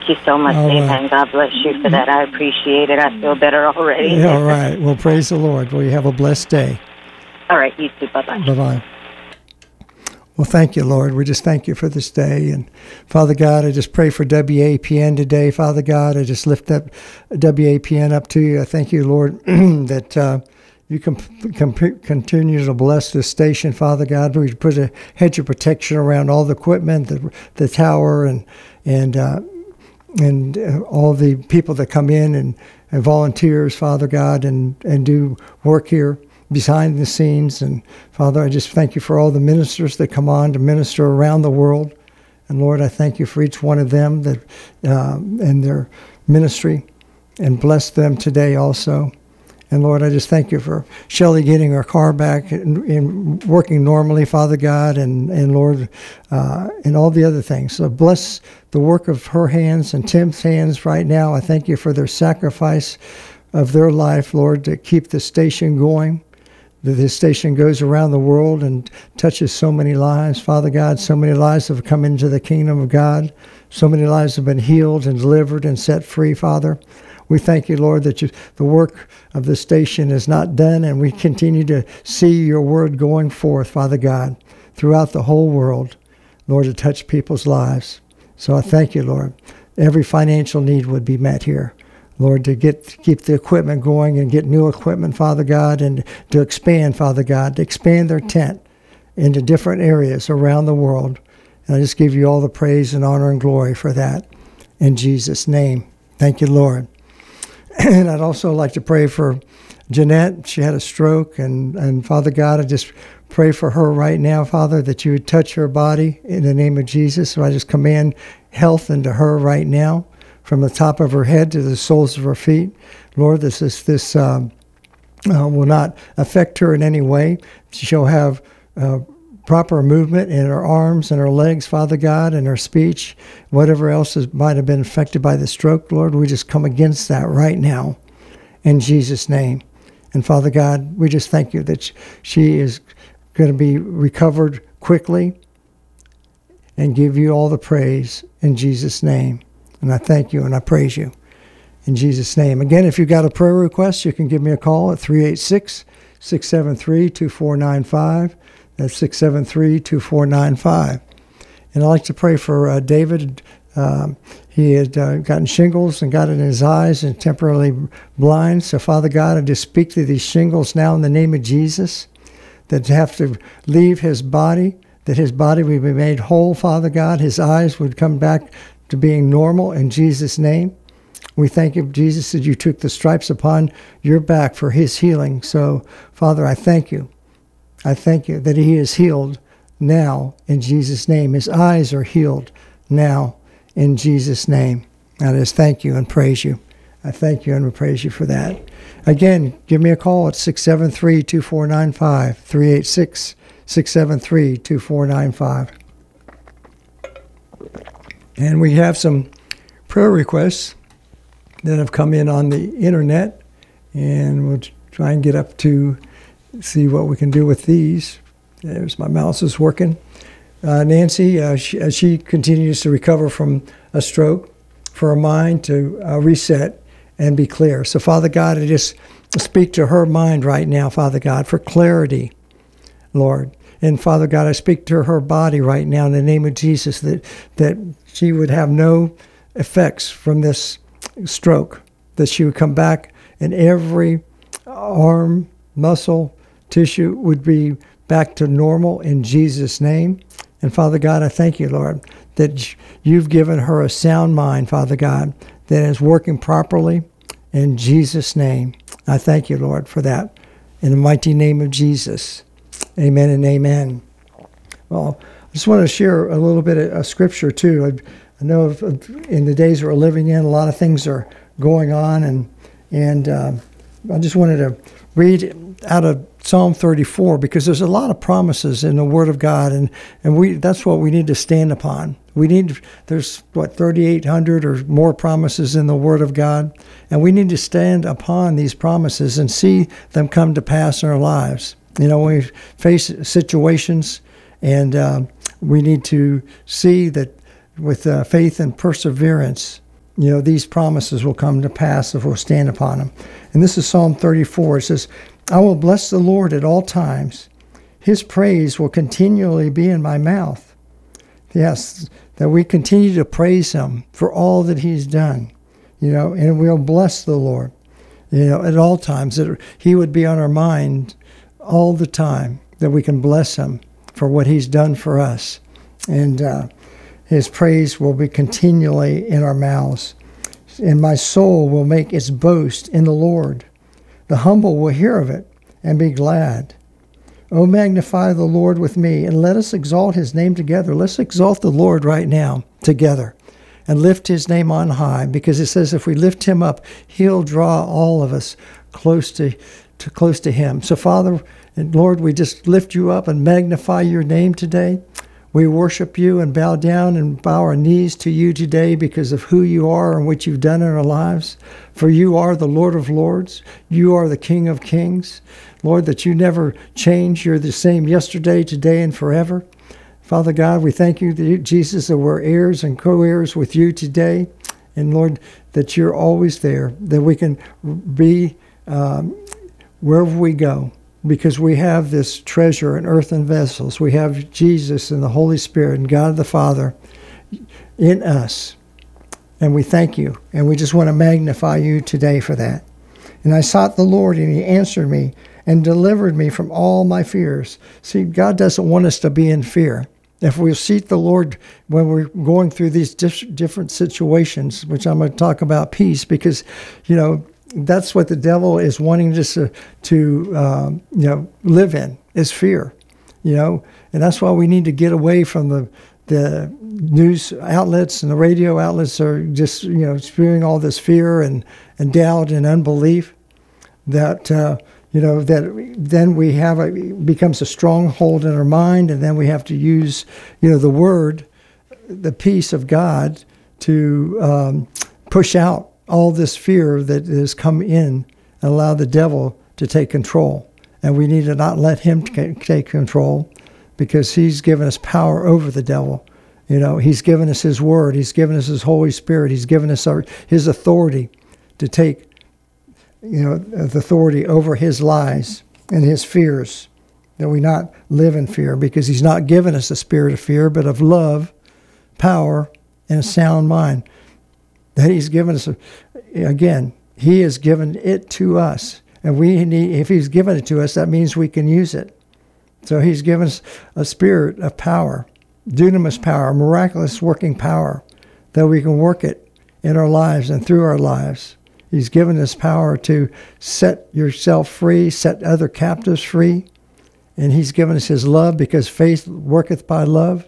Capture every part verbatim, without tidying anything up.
you so much, All Amen. right. God bless you for that. I appreciate it. I feel better already. Yeah, all right. Well, praise the Lord. Well, you have a blessed day. All right, you too. Bye-bye. Bye-bye. Well, thank you, Lord. We just thank you for this day. And Father God, I just pray for W A P N today. Father God, I just lift up W A P N up to you. I thank you, Lord, that uh, you can com- continue to bless this station, Father God. We put a hedge of protection around all the equipment, the, the tower, and and uh, and uh, all the people that come in and, and volunteers, Father God, and, and do work here behind the scenes. And Father, I just thank you for all the ministers that come on to minister around the world. And Lord, I thank you for each one of them that uh, and their ministry, and bless them today also. And Lord, I just thank you for Shelley getting her car back and, and working normally, Father God, and, and Lord, uh, and all the other things. So bless the work of her hands and Tim's hands right now. I thank you for their sacrifice of their life, Lord, to keep the station going. That this station goes around the world and touches so many lives. Father God, so many lives have come into the kingdom of God. So many lives have been healed and delivered and set free, Father. We thank you, Lord, that you, the work of the station is not done, and we continue to see your word going forth, Father God, throughout the whole world, Lord, to touch people's lives. So I thank you, Lord. Every financial need would be met here. Lord, to get to keep the equipment going and get new equipment, Father God, and to expand, Father God, to expand their tent into different areas around the world. And I just give you all the praise and honor and glory for that. In Jesus' name. Thank you, Lord. And I'd also like to pray for Jeanette. She had a stroke, and, and Father God, I just pray for her right now, Father, that you would touch her body in the name of Jesus. So I just command health into her right now, from the top of her head to the soles of her feet. Lord, this is this um, uh, will not affect her in any way. She'll have uh, proper movement in her arms and her legs, Father God, and her speech. Whatever else is, might have been affected by the stroke, Lord, we just come against that right now in Jesus' name. And Father God, we just thank you that she is going to be recovered quickly, and give you all the praise in Jesus' name. And I thank you and I praise you in Jesus' name. Again, if you've got a prayer request, you can give me a call at three eight six, six seven three, two four nine five. That's six seven three, two four nine five. And I'd like to pray for uh, David. Um, he had uh, gotten shingles and got it in his eyes and temporarily blind. So, Father God, I just speak to these shingles now in the name of Jesus that have to leave his body, that his body would be made whole, Father God. His eyes would come back to being normal in Jesus' name. We thank you, Jesus, that you took the stripes upon your back for his healing. So, Father, I thank you. I thank you that he is healed now in Jesus' name. His eyes are healed now in Jesus' name. I just thank you and praise you. I thank you and praise you for that. Again, give me a call at six seven three, two four nine five, three eight six, six seven three, two four nine five. And we have some prayer requests that have come in on the internet, and we'll try and get up to see what we can do with these. There's my mouse is working. Uh, Nancy, uh, she, as she continues to recover from a stroke, for her mind to uh, reset and be clear. So, Father God, I just speak to her mind right now, Father God, for clarity, Lord. And Father God, I speak to her body right now in the name of Jesus that that she would have no effects from this stroke, that she would come back and every arm, muscle, tissue would be back to normal in Jesus' name. And Father God, I thank you, Lord, that you've given her a sound mind, Father God, that is working properly in Jesus' name. I thank you, Lord, for that. In the mighty name of Jesus. Amen and amen. Well, I just want to share a little bit of, of scripture too. I, I know of, of, in the days we're living in, a lot of things are going on, and and uh, I just wanted to read out of Psalm thirty-four, because there's a lot of promises in the Word of God, and, and we that's what we need to stand upon. We need, there's what, thirty-eight hundred or more promises in the Word of God, and we need to stand upon these promises and see them come to pass in our lives. You know, when we face situations, and uh, we need to see that with uh, faith and perseverance you know, these promises will come to pass if we'll stand upon them. And this is Psalm thirty-four. It says, I will bless the Lord at all times. His praise will continually be in my mouth. Yes, that we continue to praise him for all that he's done, you know, and we'll bless the Lord, you know, at all times. That he would be on our mind all the time, that we can bless him for what he's done for us. And uh, his praise will be continually in our mouths. And my soul will make its boast in the Lord. The humble will hear of it and be glad. Oh, magnify the Lord with me, and let us exalt his name together. Let's exalt the Lord right now together and lift his name on high, because it says if we lift him up, he'll draw all of us close to, to close to him. So, Father and Lord, we just lift you up and magnify your name today. We worship you and bow down and bow our knees to you today because of who you are and what you've done in our lives. For you are the Lord of Lords. You are the King of Kings. Lord, that you never change. You're the same yesterday, today, and forever. Father God, we thank you, that, Jesus, that we're heirs and co-heirs with you today. And Lord, that you're always there, that we can be um, wherever we go. Because we have this treasure in earthen vessels. We have Jesus and the Holy Spirit and God the Father in us. And we thank you. And we just want to magnify you today for that. And I sought the Lord, and he answered me and delivered me from all my fears. See, God doesn't want us to be in fear. If we seek the Lord when we're going through these dif- different situations, which I'm going to talk about peace, because, you know, that's what the devil is wanting us to, to um, you know, live in, is fear, you know. And that's why we need to get away from the the news outlets and the radio outlets are just, you know, spewing all this fear and, and doubt and unbelief. That, uh, you know, that then we have a, it becomes a stronghold in our mind, and then we have to use, you know, the word, the peace of God to um, push out all this fear that has come in and allow the devil to take control. And we need to not let him t- take control, because he's given us power over the devil. You know, he's given us his word. He's given us his Holy Spirit. He's given us our, his authority to take, you know, the authority over his lies and his fears, that we not live in fear, because he's not given us a spirit of fear, but of love, power, and a sound mind. That he's given us, a, again, he has given it to us. And we need, if he's given it to us, that means we can use it. So he's given us a spirit of power, dunamis power, miraculous working power, that we can work it in our lives and through our lives. He's given us power to set yourself free, set other captives free. And he's given us his love, because faith worketh by love.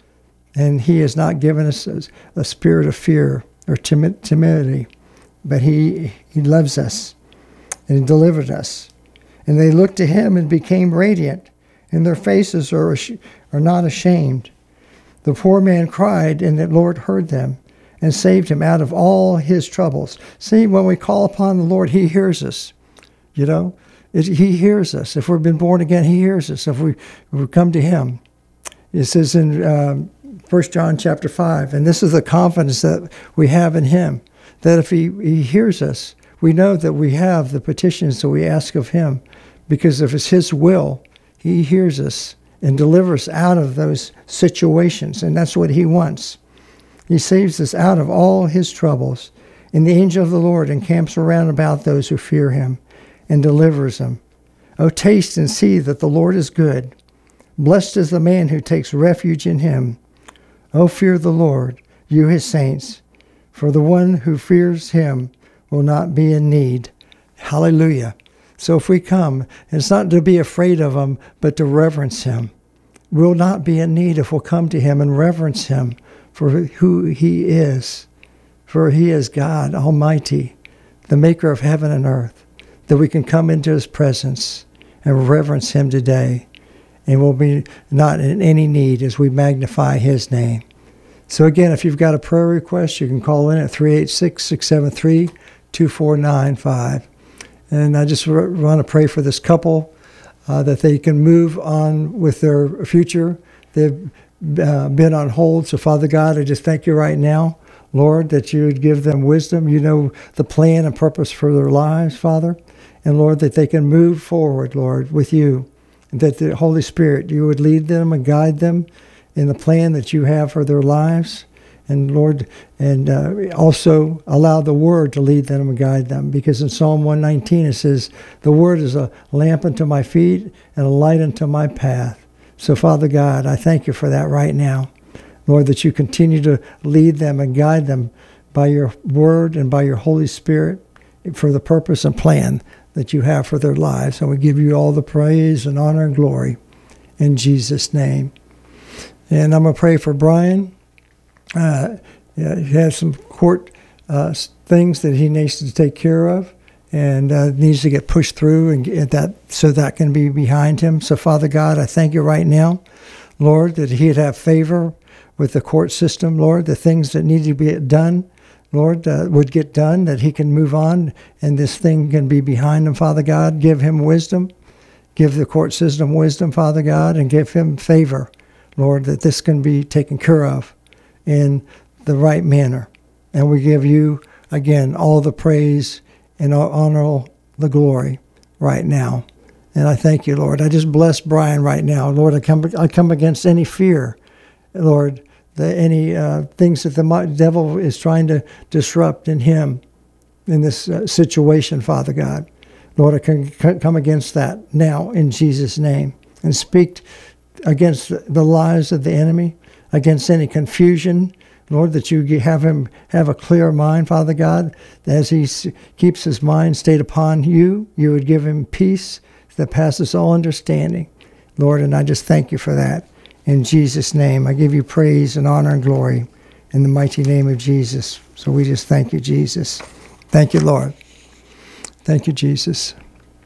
And he has not given us a, a spirit of fear or timid, timidity, but he he loves us, and he delivered us. And they looked to him and became radiant, and their faces are are not ashamed. The poor man cried, and the Lord heard them and saved him out of all his troubles. See, when we call upon the Lord, he hears us. You know, it, he hears us. If we've been born again, he hears us. If we, if we come to him. It says in um, First John chapter five, and this is the confidence that we have in him, that if he, he hears us, we know that we have the petitions that we ask of him, because if it's his will, he hears us and delivers us out of those situations, and that's what he wants. He saves us out of all his troubles, and the angel of the Lord encamps around about those who fear him and delivers them. Oh, taste and see that the Lord is good. Blessed is the man who takes refuge in him. Oh, fear the Lord, you his saints, for the one who fears him will not be in need. Hallelujah. So if we come, it's not to be afraid of him, but to reverence him. We'll not be in need if we'll come to him and reverence him for who he is. For he is God Almighty, the maker of heaven and earth, that we can come into his presence and reverence him today. And we'll be not in any need as we magnify his name. So again, if you've got a prayer request, you can call in at three eight six, six seven three, two four nine five. And I just want to pray for this couple, uh, that they can move on with their future. They've uh, been on hold. So Father God, I just thank you right now, Lord, that you would give them wisdom. You know the plan and purpose for their lives, Father. And Lord, that they can move forward, Lord, with you. And that the Holy Spirit, you would lead them and guide them in the plan that you have for their lives. And Lord, and uh, also allow the Word to lead them and guide them. Because in Psalm one nineteen it says, the Word is a lamp unto my feet and a light unto my path. So Father God, I thank you for that right now. Lord, that you continue to lead them and guide them by your Word and by your Holy Spirit for the purpose and plan that you have for their lives. And we give you all the praise and honor and glory in Jesus' name. And I'm going to pray for Brian. Uh, yeah, he has some court uh, things that he needs to take care of and uh, needs to get pushed through and get that so that can be behind him. So, Father God, I thank you right now, Lord, that he'd have favor with the court system, Lord, the things that need to be done, Lord, uh, would get done, that he can move on and this thing can be behind him, Father God. Give him wisdom. Give the court system wisdom, Father God, and give him favor, Lord, that this can be taken care of in the right manner. And we give you, again, all the praise and all honor, all the glory right now. And I thank you, Lord. I just bless Brian right now. Lord, I come, I come against any fear, Lord, the, any uh, things that the devil is trying to disrupt in him in this uh, situation, Father God. Lord, I can come against that now in Jesus' name and speak against the lies of the enemy, against any confusion, Lord, that you have him have a clear mind, Father God, as he keeps his mind stayed upon you, you would give him peace that passes all understanding, Lord, and I just thank you for that. In Jesus' name, I give you praise and honor and glory in the mighty name of Jesus. So we just thank you, Jesus. Thank you, Lord. Thank you, Jesus.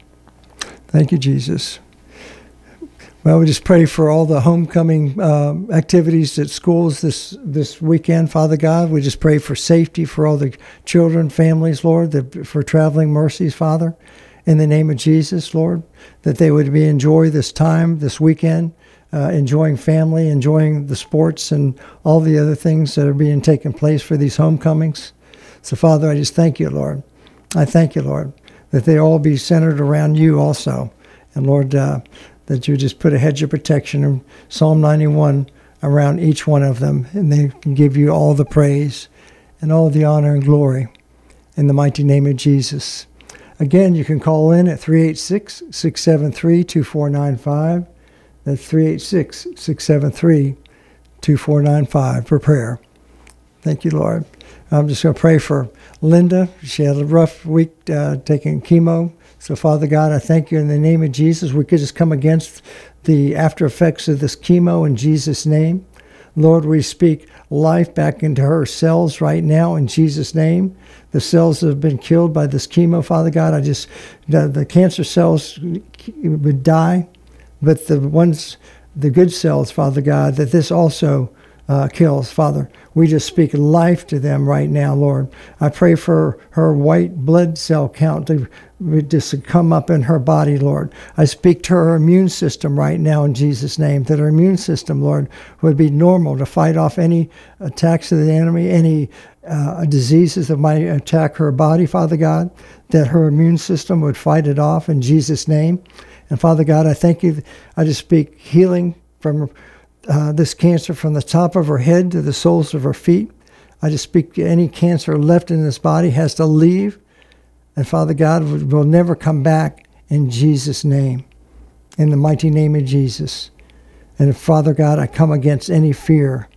Thank you, Jesus. Well, we just pray for all the homecoming um, activities at schools this, this weekend, Father God. We just pray for safety for all the children, families, Lord, that, for traveling mercies, Father, in the name of Jesus, Lord, that they would be enjoy this time, this weekend, uh, enjoying family, enjoying the sports and all the other things that are being taken place for these homecomings. So, Father, I just thank you, Lord. I thank you, Lord, that they all be centered around you also. And, Lord, uh, that you just put a hedge of protection in Psalm ninety-one around each one of them, and they can give you all the praise and all the honor and glory in the mighty name of Jesus. Again, you can call in at three eight six, six seven three, two four nine five. That's three eight six, six seven three, two four nine five for prayer. Thank you, Lord. I'm just going to pray for Linda. She had a rough week uh, taking chemo. So, Father God, I thank you in the name of Jesus. We could just come against the after effects of this chemo in Jesus' name. Lord, we speak life back into her cells right now in Jesus' name. The cells that have been killed by this chemo, Father God, I just, the, the cancer cells would die, but the ones, the good cells, Father God, that this also uh, kills, Father. We just speak life to them right now, Lord. I pray for her white blood cell count to just come up in her body, Lord. I speak to her immune system right now in Jesus' name, that her immune system, Lord, would be normal to fight off any attacks of the enemy, any uh, diseases that might attack her body, Father God, that her immune system would fight it off in Jesus' name. And Father God, I thank you. I just speak healing from uh, this cancer from the top of her head to the soles of her feet. I just speak any cancer left in this body has to leave. And Father God, will never come back in Jesus' name, in the mighty name of Jesus. And Father God, I come against any fear,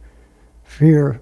fear,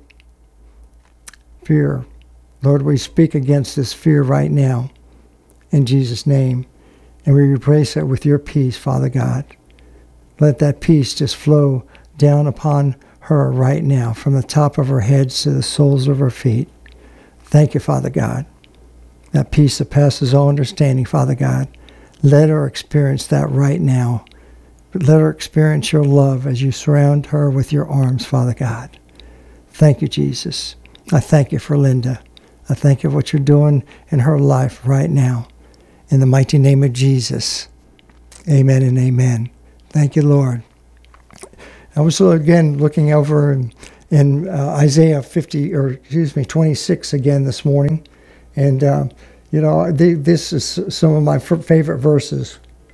fear. Lord, we speak against this fear right now in Jesus' name. And we replace it with your peace, Father God. Let that peace just flow down upon her right now, from the top of her head to the soles of her feet. Thank you, Father God. That peace that passes all understanding, Father God. Let her experience that right now. But let her experience your love as you surround her with your arms, Father God. Thank you, Jesus. I thank you for Linda. I thank you for what you're doing in her life right now. In the mighty name of Jesus. Amen and amen. Thank you, Lord. I was, again, looking over in, in uh, Isaiah fifty, or excuse me, twenty-six again this morning. And, uh, you know, they, this is some of my f- favorite verses.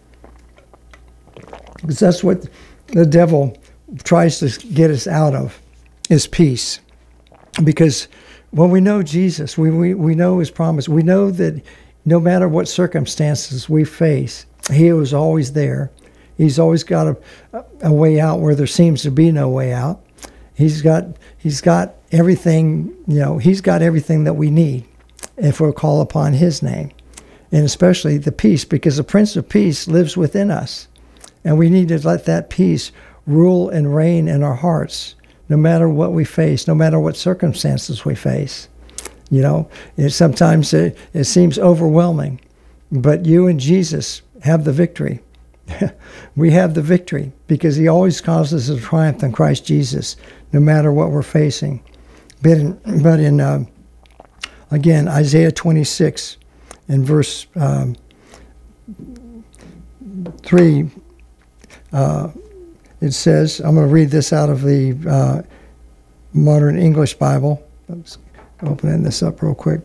Because that's what the devil tries to get us out of, is peace. Because when we know Jesus, we, we, we know his promise. We know that no matter what circumstances we face, he was always there. He's always got a, a way out where there seems to be no way out. He's got he's got everything, you know, he's got everything that we need if we'll call upon his name. And especially the peace, because the Prince of Peace lives within us. And we need to let that peace rule and reign in our hearts, no matter what we face, no matter what circumstances we face. You know, it, sometimes it, it seems overwhelming, but you and Jesus have the victory. We have the victory because he always causes us to triumph in Christ Jesus, no matter what we're facing. But in, but in uh, again, Isaiah twenty-six and verse um, three, uh, it says, I'm going to read this out of the uh, Modern English Bible. Let's open this up real quick.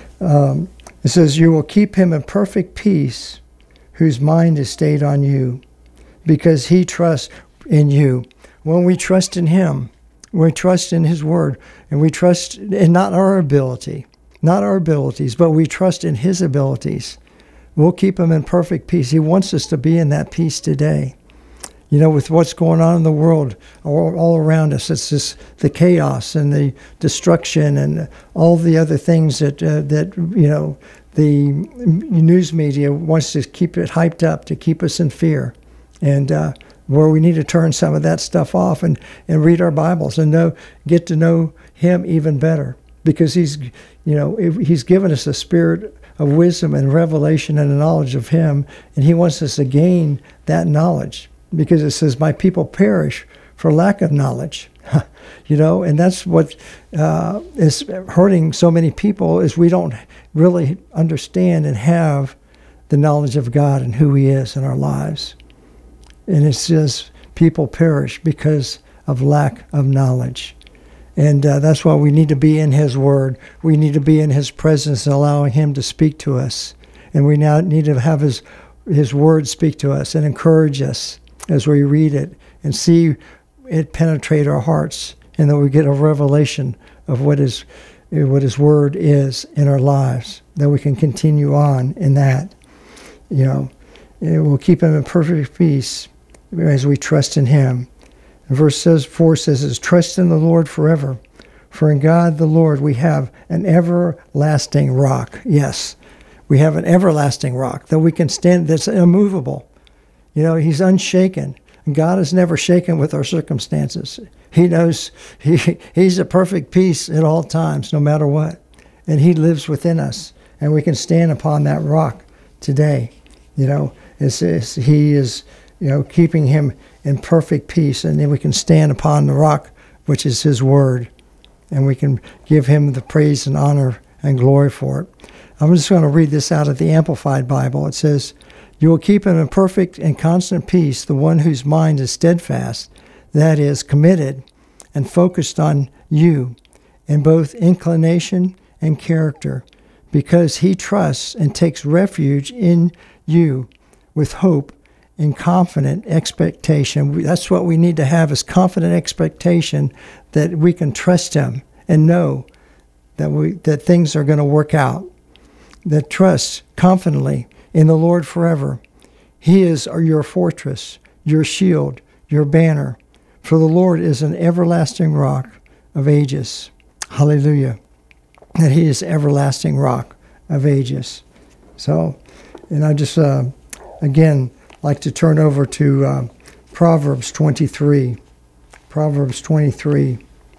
Um, it says, you will keep him in perfect peace whose mind is stayed on you, because he trusts in you. When we trust in him, we trust in his word, and we trust in not our ability, not our abilities, but we trust in his abilities. We'll keep him in perfect peace. He wants us to be in that peace today. You know, with what's going on in the world all, all around us, it's just the chaos and the destruction and all the other things that, uh, that you know, the news media wants to keep it hyped up, to keep us in fear. And uh, where we need to turn some of that stuff off and, and read our Bibles and know, get to know him even better. Because he's, you know, he's given us a spirit of wisdom and revelation and a knowledge of him. And he wants us to gain that knowledge. Because it says, my people perish for lack of knowledge. You know, and that's what uh, is hurting so many people, is we don't really understand and have the knowledge of God and who he is in our lives. And it says people perish because of lack of knowledge. And uh, that's why we need to be in his word. We need to be in his presence, allowing him to speak to us. And we now need to have his, his word speak to us and encourage us as we read it and see it penetrate our hearts, and that we get a revelation of what his, what his word is in our lives, that we can continue on in that. You know, it will keep him in perfect peace as we trust in him. And verse says, four says, is trust in the Lord forever, for in God the Lord we have an everlasting rock. Yes, we have an everlasting rock that we can stand, that's immovable. You know, he's unshaken. God is never shaken with our circumstances. He knows he he's a perfect peace at all times, no matter what. And he lives within us. And we can stand upon that rock today. You know, it's, it's, he is, you know, keeping him in perfect peace. And then we can stand upon the rock, which is his word. And we can give him the praise and honor and glory for it. I'm just going to read this out of the Amplified Bible. It says, you will keep him in perfect and constant peace, the one whose mind is steadfast, that is, committed and focused on you in both inclination and character, because he trusts and takes refuge in you with hope and confident expectation. That's what we need to have, is confident expectation that we can trust him and know that we that things are going to work out. That trust confidently in the Lord forever. He is your fortress, your shield, your banner. For the Lord is an everlasting rock of ages. Hallelujah. That he is everlasting rock of ages. So, and I just, uh, again, like to turn over to uh, Proverbs twenty-three. Proverbs twenty-three.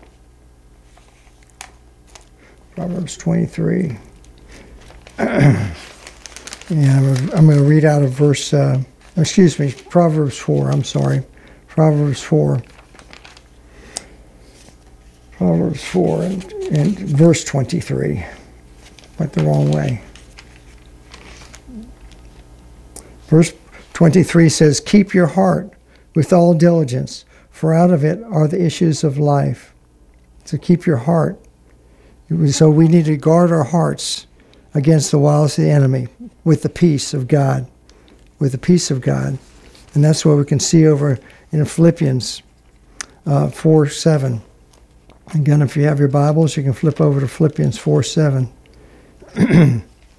Proverbs twenty-three. And I'm going to read out of verse, uh, excuse me, Proverbs four, I'm sorry. Proverbs four. Proverbs four and, and verse twenty-three. Went the wrong way. Verse twenty-three says, keep your heart with all diligence, for out of it are the issues of life. So keep your heart. So we need to guard our hearts against the wiles of the enemy with the peace of God, with the peace of God. And that's what we can see over in Philippians uh, four seven. Again, if you have your Bibles, you can flip over to Philippians four seven. It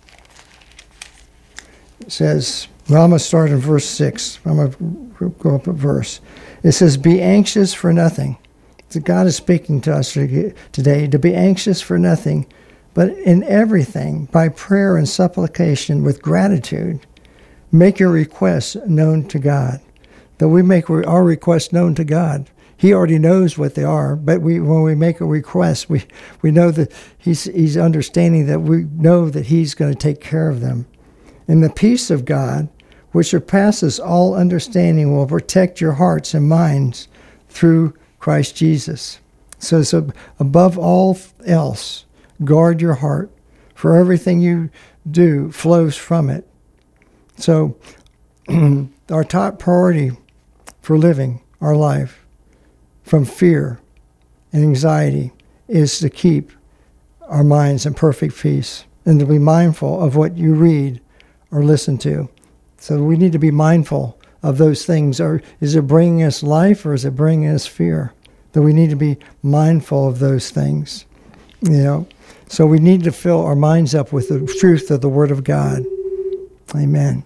says, well, I'm going to start in verse six. I'm going to go up a verse. It says, be anxious for nothing. So God is speaking to us today to be anxious for nothing, but in everything, by prayer and supplication with gratitude, make your requests known to God. That we make our requests known to God. He already knows what they are, but we, when we make a request, we, we know that he's, he's understanding that we know that he's going to take care of them. And the peace of God, which surpasses all understanding, will protect your hearts and minds through Christ Jesus. So, so above all else, guard your heart, for everything you do flows from it. So our top priority for living our life from fear and anxiety is to keep our minds in perfect peace and to be mindful of what you read or listen to. So we need to be mindful of those things. Or is it bringing us life or is it bringing us fear? That we need to be mindful of those things. You know, so we need to fill our minds up with the truth of the Word of God. Amen.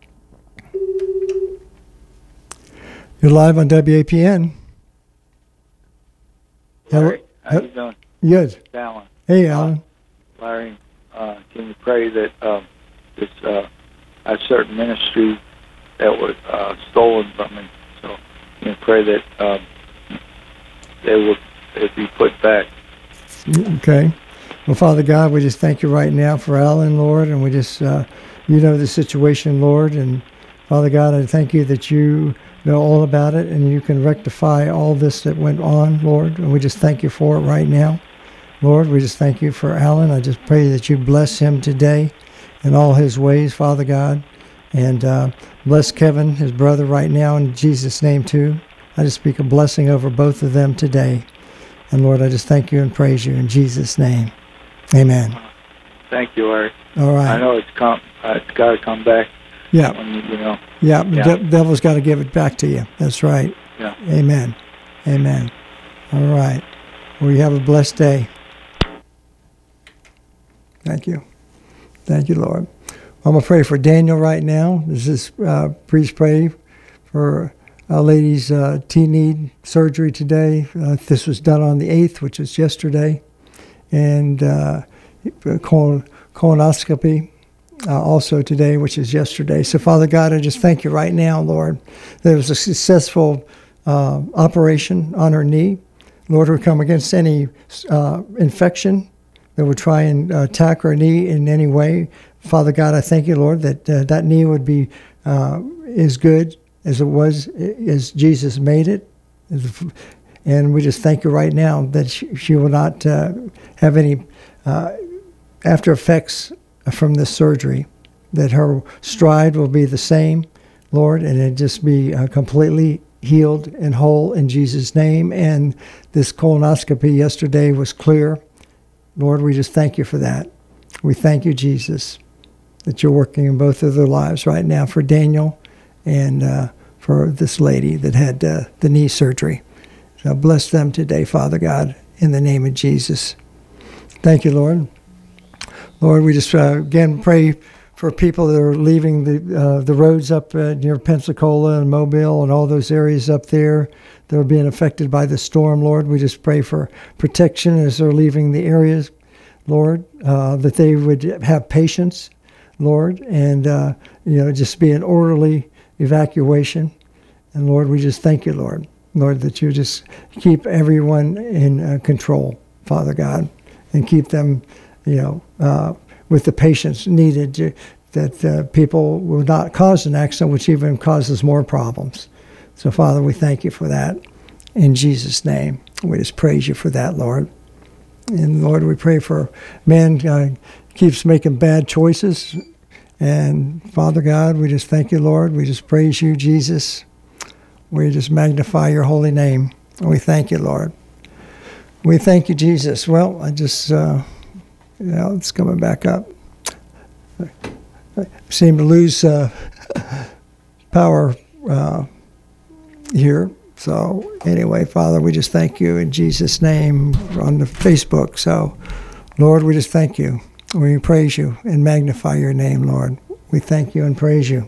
You're live on W A P N. Larry, how you doing? Good. Alan. Hey, Alan. Uh, Larry, uh, can you pray that um, this uh, a certain ministry that was uh, stolen from me? So can you pray that um, they will it be put back? Okay. Well, Father God, we just thank you right now for Alan, Lord, and we just, uh, you know the situation, Lord, and Father God, I thank you that you know all about it and you can rectify all this that went on, Lord, and we just thank you for it right now. Lord, we just thank you for Alan. I just pray that you bless him today in all his ways, Father God, and uh, bless Kevin, his brother, right now in Jesus' name too. I just speak a blessing over both of them today. And Lord, I just thank you and praise you in Jesus' name. Amen. Thank you, Larry. All right. I know it's come. Uh, it's got to come back. Yeah. When you, you know. Yeah. Yeah. The de- devil's got to give it back to you. That's right. Yeah. Amen. Amen. All right. Well, you have a blessed day. Thank you. Thank you, Lord. I'm going to pray for Daniel right now. This is, uh, please pray for Our Lady's uh, T-need surgery today. Uh, this was done on the eighth, which is yesterday. And uh, colon, colonoscopy uh, also today, which is yesterday. So, Father God, I just thank you right now, Lord. There was a successful uh, operation on her knee. Lord, we come against any uh, infection that would try and uh, attack her knee in any way. Father God, I thank you, Lord, that uh, that knee would be uh, as good as it was, as Jesus made it. And we just thank you right now that she, she will not uh, have any uh, after effects from this surgery, that her stride will be the same, Lord, and it just be uh, completely healed and whole in Jesus' name. And this colonoscopy yesterday was clear. Lord, we just thank you for that. We thank you, Jesus, that you're working in both of their lives right now for Daniel and uh, for this lady that had uh, the knee surgery. So bless them today, Father God, in the name of Jesus. Thank you, Lord. Lord, we just uh, again pray for people that are leaving the uh, the roads up uh, near Pensacola and Mobile and all those areas up there that are being affected by the storm, Lord. We just pray for protection as they're leaving the areas, Lord, uh, that they would have patience, Lord, and uh, you know, just be an orderly evacuation. And Lord, we just thank you, Lord. Lord, that you just keep everyone in uh, control, Father God, and keep them, you know, uh, with the patience needed to, that uh, people will not cause an accident, which even causes more problems. So, Father, we thank you for that. In Jesus' name, we just praise you for that, Lord. And, Lord, we pray for man uh, keeps making bad choices. And, Father God, we just thank you, Lord. We just praise you, Jesus. We just magnify your holy name. And we thank you, Lord. We thank you, Jesus. Well, I just, uh, you know, it's coming back up. I seem to lose uh, power uh, here. So anyway, Father, we just thank you in Jesus' name on the Facebook. So, Lord, we just thank you. We praise you and magnify your name, Lord. We thank you and praise you.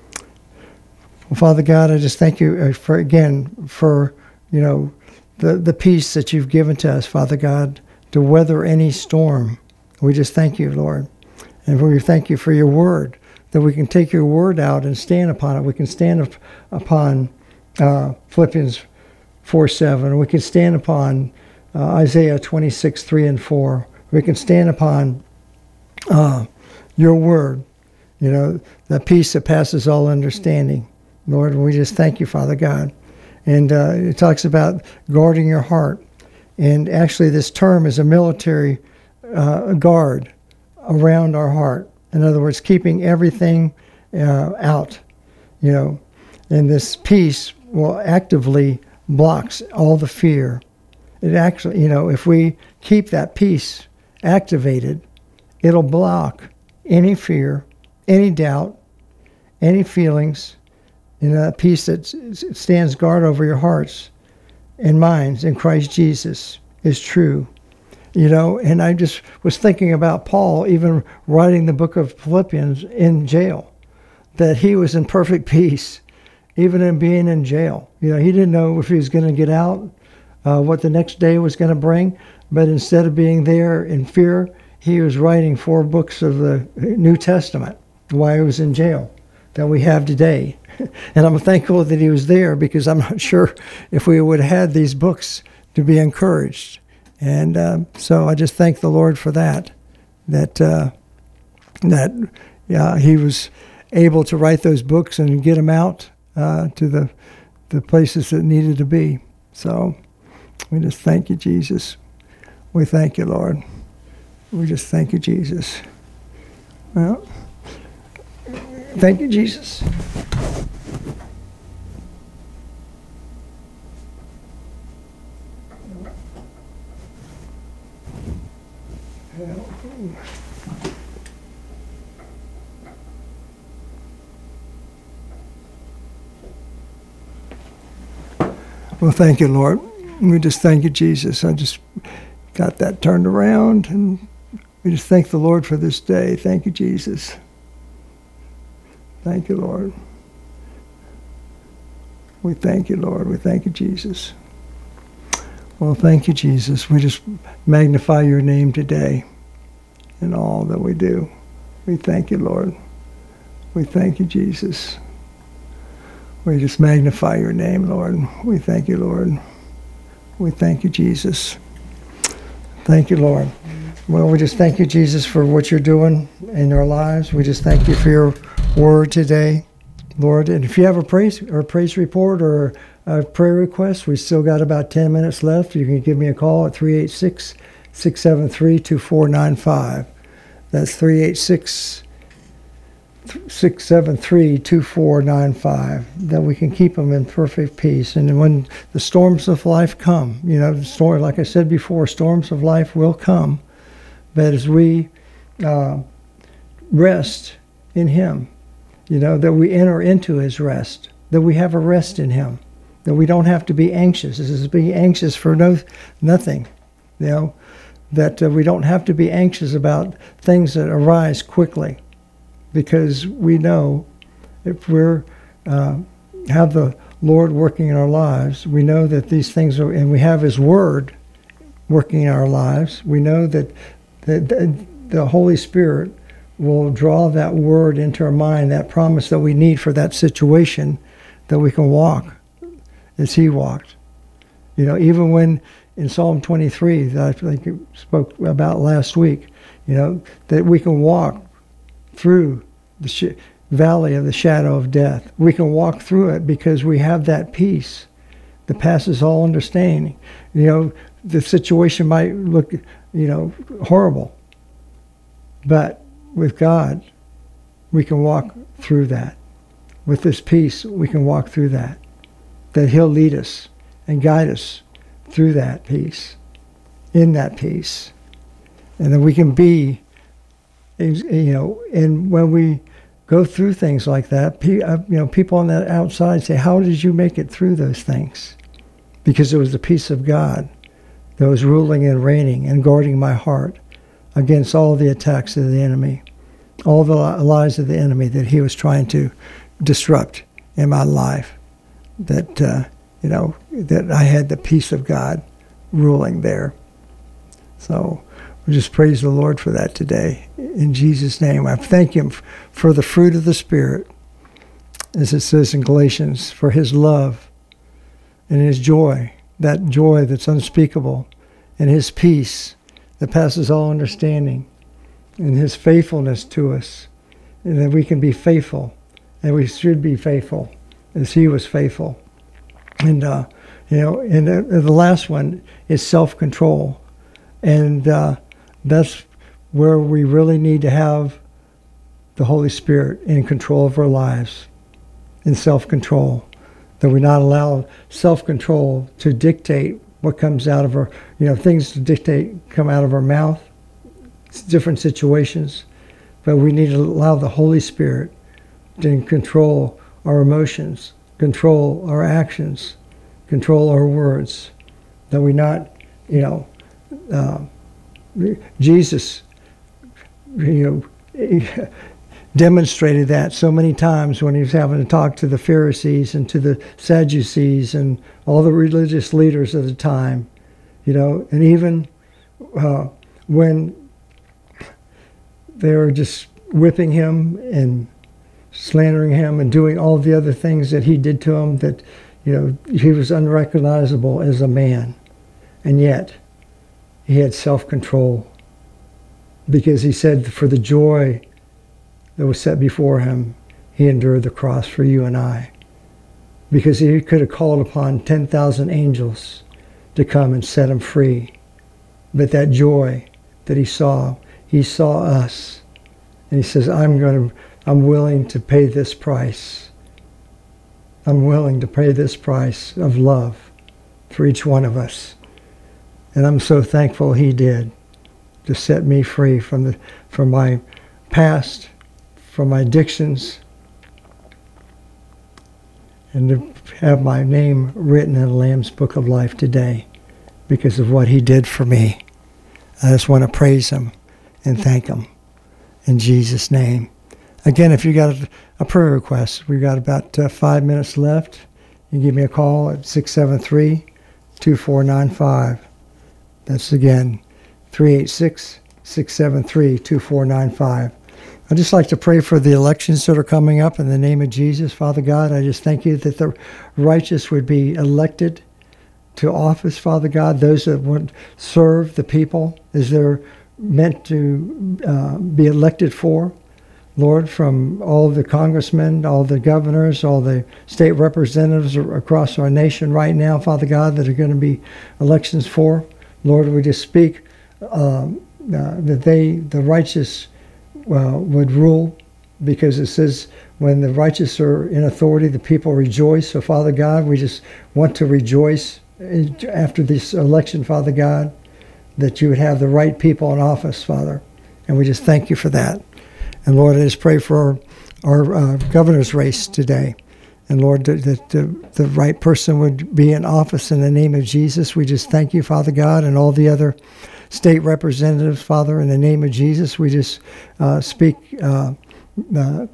Well, Father God, I just thank you for, again, for, you know, the, the peace that you've given to us, Father God, to weather any storm. We just thank you, Lord. And we thank you for your word, that we can take your word out and stand upon it. We can stand up upon uh, Philippians four seven. We can stand upon uh, Isaiah twenty-six three and four. We can stand upon uh, your word, you know, the peace that passes all understanding. Lord, we just thank you, Father God. And uh, it talks about guarding your heart. And actually this term is a military uh, guard around our heart. In other words, keeping everything uh, out, you know. And this peace will actively blocks all the fear. It actually, you know, if we keep that peace activated, it'll block any fear, any doubt, any feelings, and a peace that stands guard over your hearts and minds in Christ Jesus is true. You know, and I just was thinking about Paul even writing the book of Philippians in jail, that he was in perfect peace, even in being in jail. You know, he didn't know if he was going to get out, uh, what the next day was going to bring, but instead of being there in fear, he was writing four books of the New Testament while he was in jail that we have today. And I'm thankful that he was there, because I'm not sure if we would have had these books to be encouraged. And uh, so I just thank the Lord for that, that uh, that yeah, he was able to write those books and get them out uh, to the the places that needed to be. So we just thank you, Jesus. We thank you, Lord. We just thank you, Jesus. Well, thank you, Jesus. Well, thank you, Lord. We just thank you, Jesus. I just got that turned around, and we just thank the Lord for this day. Thank you, Jesus. Thank you, Lord. We thank you, Lord. We thank you, Jesus. Well, thank you, Jesus. We just magnify your name today in all that we do. We thank you, Lord. We thank you, Jesus. We just magnify your name, Lord. We thank you, Lord. We thank you, Jesus. Thank you, Lord. Well, we just thank you, Jesus, for what you're doing in our lives. We just thank you for your word today, Lord. And if you have a praise or a praise report or a prayer request, we still got about ten minutes left. You can give me a call at three eight six, six seven three, two four nine five. That's three eight six, six seven three, two four nine five, that we can keep them in perfect peace. And when the storms of life come, you know, the storm, like I said before, storms of life will come. But as we uh, rest in him, you know, that we enter into his rest, that we have a rest in him, that we don't have to be anxious. This is being anxious for no nothing, you know, that uh, we don't have to be anxious about things that arise quickly, because we know if we're uh, have the Lord working in our lives, we know that these things are, and we have his word working in our lives. We know that, that the Holy Spirit will draw that word into our mind, that promise that we need for that situation, that we can walk as he walked. You know, even when in Psalm twenty-three, that I think you spoke about last week, you know, that we can walk through the sh- valley of the shadow of death. We can walk through it because we have that peace that passes all understanding. You know, the situation might look, you know, horrible, but with God, we can walk through that. With this peace, we can walk through that. That he'll lead us and guide us through that peace. in that peace. And that we can be, you know, and when we go through things like that, you know, people on that outside say, how did you make it through those things? Because it was the peace of God that was ruling and reigning and guarding my heart against all the attacks of the enemy, all the lies of the enemy that he was trying to disrupt in my life. That, uh, you know, that I had the peace of God ruling there. So we just praise the Lord for that today. In Jesus' name, I thank him for the fruit of the Spirit, as it says in Galatians, for his love and his joy, that joy that's unspeakable, and his peace that passes all understanding, and his faithfulness to us, and that we can be faithful, and we should be faithful as he was faithful. And, uh, you know, and uh, the last one is self-control. And uh, that's where we really need to have the Holy Spirit in control of our lives, in self-control. That we not allow self-control to dictate what comes out of our, you know, things to dictate, come out of our mouth, different situations. But we need to allow the Holy Spirit to control our emotions, control our actions, control our words. That we not, you know, uh, Jesus, you know, demonstrated that so many times when he was having to talk to the Pharisees and to the Sadducees and all the religious leaders of the time, you know, and even uh, when they were just whipping him and slandering him and doing all the other things that he did to him, that, you know, he was unrecognizable as a man. And yet he had self-control, because he said for the joy that was set before him, he endured the cross for you and I. Because he could have called upon ten thousand angels to come and set him free. But that joy that he saw, he saw us. And he says, I'm going to, I'm willing to pay this price. I'm willing to pay this price of love for each one of us. And I'm so thankful he did, to set me free from the from my past, from my addictions, and to have my name written in the Lamb's Book of Life today because of what he did for me. I just want to praise him and thank him in Jesus' name. Again, if you got a, a prayer request, we've got about uh, five minutes left. You can give me a call at six seven three, two four nine five. That's again, three eight six, six seven three, two four nine five. I'd just like to pray for the elections that are coming up in the name of Jesus. Father God, I just thank you that the righteous would be elected to office, Father God, those that would serve the people as they're meant to uh, be elected for. Lord, from all the congressmen, all the governors, all the state representatives across our nation right now, Father God, that are going to be elections for. Lord, we just speak um, uh, that they, the righteous, uh, would rule, because it says when the righteous are in authority, the people rejoice. So, Father God, we just want to rejoice after this election, Father God, that you would have the right people in office, Father. And we just thank you for that. And Lord, I just pray for our, our uh, governor's race today. And Lord, that the, the right person would be in office in the name of Jesus. We just thank you, Father God, and all the other state representatives, Father, in the name of Jesus. We just uh, speak uh, uh,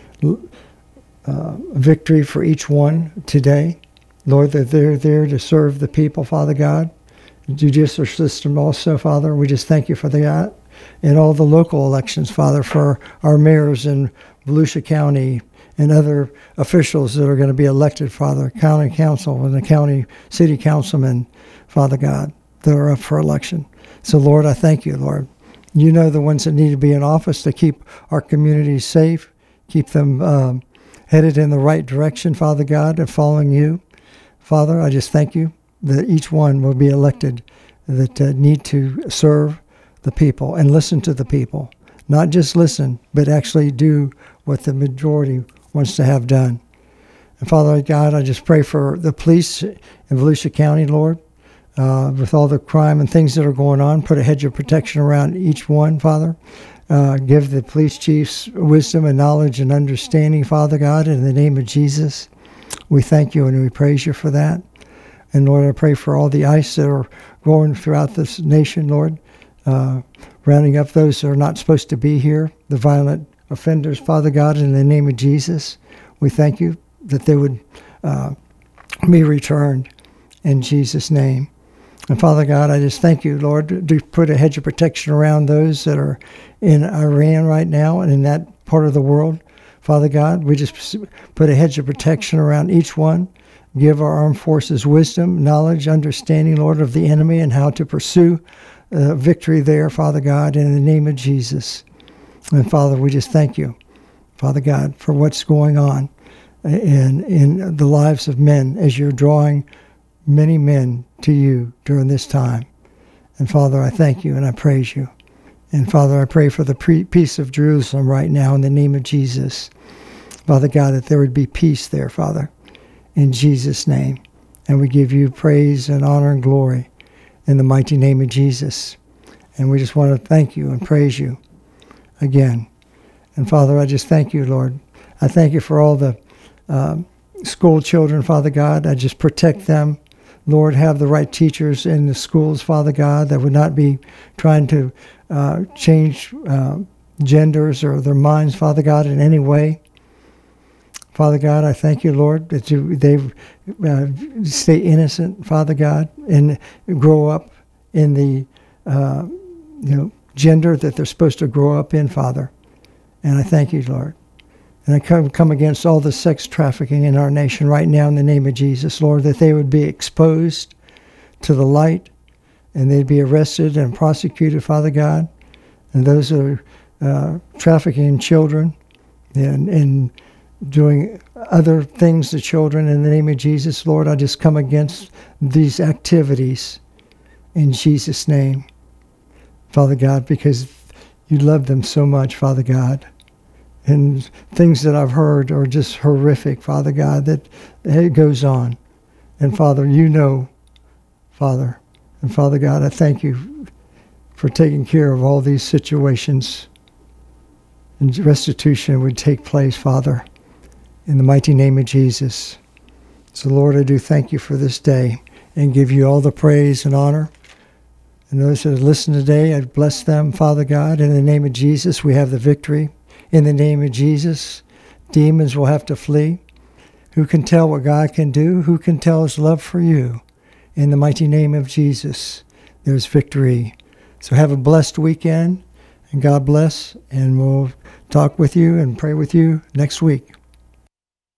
uh, victory for each one today. Lord, that they're there to serve the people, Father God. Judicial system also, Father. We just thank you for that. And all the local elections, Father, for our mayors in Volusia County and other officials that are going to be elected, Father, county council and the county city councilmen, Father God, that are up for election. So, Lord, I thank you, Lord. You know the ones that need to be in office to keep our communities safe, keep them um, headed in the right direction, Father God, and following you. Father, I just thank you that each one will be elected that uh, need to serve the people and listen to the people. Not just listen, but actually do what the majority wants to have done. And Father God, I just pray for the police in Volusia County, Lord. uh, with all the crime and things that are going on. Put a hedge of protection around each one, Father. Uh, give the police chiefs wisdom and knowledge and understanding, Father God, in the name of Jesus. We thank you and we praise you for that. And Lord, I pray for all the ICE that are going throughout this nation, Lord, uh, rounding up those that are not supposed to be here, the violent offenders, Father God, in the name of Jesus. We thank you that they would uh, be returned in Jesus' name. And Father God, I just thank you, Lord, to put a hedge of protection around those that are in Iran right now and in that part of the world. Father God, we just put a hedge of protection around each one. Give our armed forces wisdom, knowledge, understanding, Lord, of the enemy and how to pursue uh, victory there, Father God, in the name of Jesus. And Father, we just thank you, Father God, for what's going on in, in the lives of men as you're drawing many men to you during this time. And Father, I thank you and I praise you. And Father, I pray for the pre- peace of Jerusalem right now in the name of Jesus. Father God, that there would be peace there, Father, in Jesus' name. And we give you praise and honor and glory in the mighty name of Jesus. And we just want to thank you and praise you again. And Father, I just thank you, Lord. I thank you for all the uh, school children, Father God. I just protect them. Lord, have the right teachers in the schools, Father God, that would not be trying to uh, change uh, genders or their minds, Father God, in any way. Father God, I thank you, Lord, that you, they uh, stay innocent, Father God, and grow up in the uh, you know gender that they're supposed to grow up in, Father. And I thank you, Lord. And I come, come against all the sex trafficking in our nation right now in the name of Jesus, Lord, that they would be exposed to the light and they'd be arrested and prosecuted, Father God. And those who are uh, trafficking children and, and doing other things to children in the name of Jesus, Lord, I just come against these activities in Jesus' name, Father God, because you love them so much, Father God. And things that I've heard are just horrific, Father God, that it goes on. And Father, you know, Father. And Father God, I thank you for taking care of all these situations. And restitution would take place, Father, in the mighty name of Jesus. So Lord, I do thank you for this day and give you all the praise and honor. And those that listen today, I bless them, Father God. In the name of Jesus, we have the victory. In the name of Jesus, demons will have to flee. Who can tell what God can do? Who can tell his love for you? In the mighty name of Jesus, there's victory. So have a blessed weekend, and God bless, and we'll talk with you and pray with you next week.